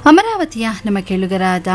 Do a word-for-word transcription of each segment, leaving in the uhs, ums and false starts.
ಅಮರಾವತಿಯ ನಮ್ಮ ಕೇಳುಗರಾದ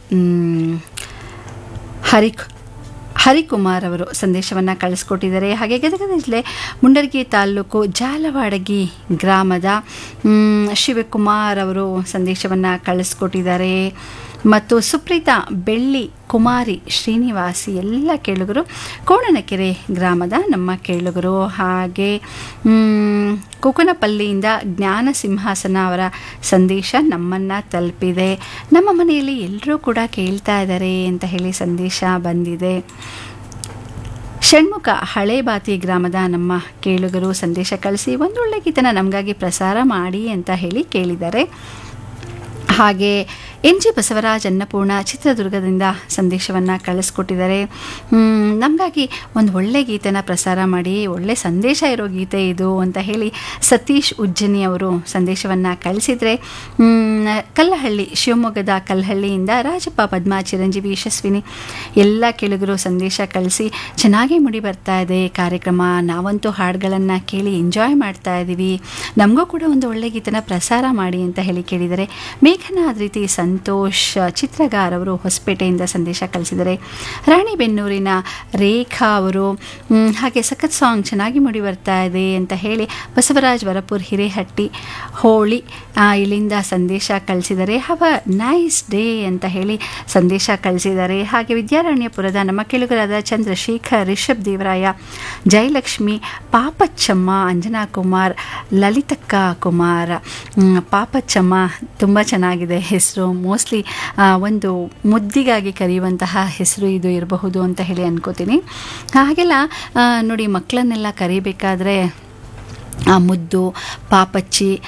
ಹರಿ ಹರಿಕುಮಾರ್ ಅವರು ಸಂದೇಶವನ್ನು ಕಳಿಸ್ಕೊಟ್ಟಿದ್ದಾರೆ. ಹಾಗೆ ಗದಗ ಜಿಲ್ಲೆ ಮುಂಡರಗಿ ತಾಲೂಕು ಜಾಲವಾಡಗಿ ಗ್ರಾಮದ ಶಿವಕುಮಾರ್ ಅವರು ಸಂದೇಶವನ್ನು ಕಳಿಸ್ಕೊಟ್ಟಿದ್ದಾರೆ. ಮತ್ತು ಸುಪ್ರೀತಾ ಬೆಳ್ಳಿ ಕುಮಾರಿ ಶ್ರೀನಿವಾಸಿ ಎಲ್ಲ ಕೇಳುಗರು ಕೋಣನಕೆರೆ ಗ್ರಾಮದ ನಮ್ಮ ಕೇಳುಗರು. ಹಾಗೆ ಕುಕನಪಲ್ಲಿಯಿಂದ ಜ್ಞಾನ ಸಿಂಹಾಸನ ಅವರ ಸಂದೇಶ ನಮ್ಮನ್ನು ತಲುಪಿದೆ. ನಮ್ಮ ಮನೆಯಲ್ಲಿ ಎಲ್ಲರೂ ಕೂಡ ಕೇಳ್ತಾ ಇದ್ದಾರೆ ಅಂತ ಹೇಳಿ ಸಂದೇಶ ಬಂದಿದೆ. ಷಣ್ಮುಖ ಹಳೇಬಾತಿ ಗ್ರಾಮದ ನಮ್ಮ ಕೇಳುಗರು ಸಂದೇಶ ಕಳಿಸಿ ಒಂದೊಳ್ಳೆ ಗೀತನ ನಮಗಾಗಿ ಪ್ರಸಾರ ಮಾಡಿ ಅಂತ ಹೇಳಿ ಕೇಳಿದ್ದಾರೆ. ಹಾಗೆ ಎನ್ ಜಿ ಬಸವರಾಜ್ ಅನ್ನಪೂರ್ಣ ಚಿತ್ರದುರ್ಗದಿಂದ ಸಂದೇಶವನ್ನು ಕಳಿಸ್ಕೊಟ್ಟಿದ್ದಾರೆ. ನಮಗಾಗಿ ಒಂದು ಒಳ್ಳೆ ಗೀತೆನ ಪ್ರಸಾರ ಮಾಡಿ, ಒಳ್ಳೆ ಸಂದೇಶ ಇರೋ ಗೀತೆ ಇದು ಅಂತ ಹೇಳಿ ಸತೀಶ್ ಉಜ್ಜನಿ ಅವರು ಸಂದೇಶವನ್ನು ಕಳಿಸಿದರೆ, ಕಲ್ಲಹಳ್ಳಿ ಶಿವಮೊಗ್ಗದ ಕಲ್ಲಹಳ್ಳಿಯಿಂದ ರಾಜಪ್ಪ ಪದ್ಮ ಚಿರಂಜೀವಿ ಯಶಸ್ವಿನಿ ಎಲ್ಲ ಕೇಳುಗರು ಸಂದೇಶ ಕಳಿಸಿ ಚೆನ್ನಾಗಿ ಮುಡಿ ಬರ್ತಾ ಇದೆ ಕಾರ್ಯಕ್ರಮ, ನಾವಂತೂ ಹಾಡುಗಳನ್ನು ಕೇಳಿ ಎಂಜಾಯ್ ಮಾಡ್ತಾ ಇದ್ದೀವಿ, ನಮಗೂ ಕೂಡ ಒಂದು ಒಳ್ಳೆ ಗೀತೆನ ಪ್ರಸಾರ ಮಾಡಿ ಅಂತ ಹೇಳಿ ಕೇಳಿದ್ದಾರೆ. ಮೇಘನಾದ್ ರೀತಿ ಸಂತೋಷ್ ಚಿತ್ರಗಾರ್ ಅವರು ಹೊಸಪೇಟೆಯಿಂದ ಸಂದೇಶ ಕಳಿಸಿದ್ದಾರೆ. ರಾಣಿಬೆನ್ನೂರಿನ ರೇಖಾ ಅವರು ಹಾಗೆ ಸಖತ್ ಸಾಂಗ್ ಚೆನ್ನಾಗಿ ಮುಡಿ ಬರ್ತಾ ಇದೆ ಅಂತ ಹೇಳಿ ಬಸವರಾಜ್ ವರಪುರ್ ಹಿರೇಹಟ್ಟಿ ಹೋಳಿ ಇಲ್ಲಿಂದ ಸಂದೇಶ ಕಳಿಸಿದ್ದಾರೆ. ಹವ ನೈಸ್ ಡೇ ಅಂತ ಹೇಳಿ ಸಂದೇಶ ಕಳಿಸಿದ್ದಾರೆ. ಹಾಗೆ ವಿದ್ಯಾರಣ್ಯಪುರದ ನಮ್ಮ ಕೇಳುಗರಾದ ಚಂದ್ರಶೇಖರ್ ರಿಷಬ್ ದೇವರಾಯ ಜಯಲಕ್ಷ್ಮಿ ಪಾಪಚ್ಚಮ್ಮ ಅಂಜನಾ ಕುಮಾರ್ ಲಲಿತಕ್ಕ ಕುಮಾರ್ ಪಾಪಚ್ಚಮ್ಮ ತುಂಬ ಚೆನ್ನಾಗಿದೆ ಹೆಸರು. ಮೋಸ್ಟ್ಲಿ ಒಂದು ಮುದ್ದಿಗಾಗಿ ಕರೆಯುವಂತಹ ಹೆಸರು ಇದು ಇರಬಹುದು ಅಂತ ಹೇಳಿ ಅನ್ಕೋತೀನಿ. ಹಾಗೆಲ್ಲ ನೋಡಿ, ಮಕ್ಕಳನ್ನೆಲ್ಲ ಕರಿಬೇಕಾದ್ರೆ ಆ ಮುದ್ದು ಪಾಪಚ್ಚಿ